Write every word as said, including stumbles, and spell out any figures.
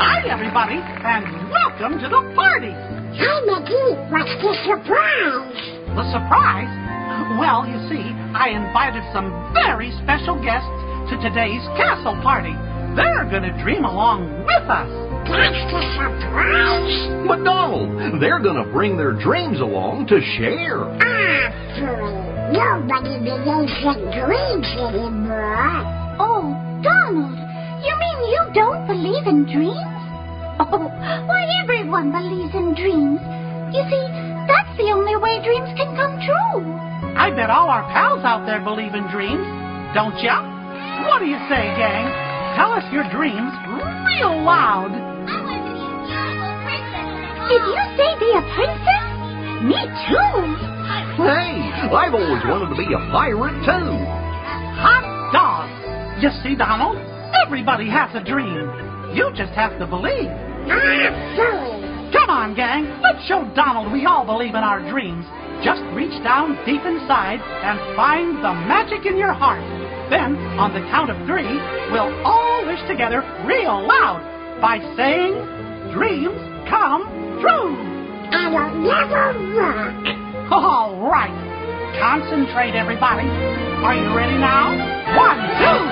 Hi, everybody, and welcome to the party. Hi, Mickey. What's the surprise? The surprise? Well, you see, I invited some very special guests to today's castle party. They're going to dream along with us. That's the surprise? But Donald, they're going to bring their dreams along to share. Ah, fool. Nobody believes in dreams anymore. Oh, Donald, you mean you don't believe in dreams? Oh, why, everyone believes in dreams. You see, that's the only way dreams can come true. I bet all our pals out there believe in dreams, don't ya? What do you say, gang? Tell us your dreams real loud. I want to be a beautiful princess. Did you say be a princess? Me too. Hey, I've always wanted to be a pirate, too. Hot dog! You see, Donald, everybody has a dream. You just have to believe. Ah, fool. Come on, gang. Let's show Donald we all believe in our dreams. Just reach down deep inside and find the magic in your heart. Then, on the count of three, we'll all wish together real loud by saying, dreams come true. And it'll never work. All right. Concentrate, everybody. Are you ready now? One, two,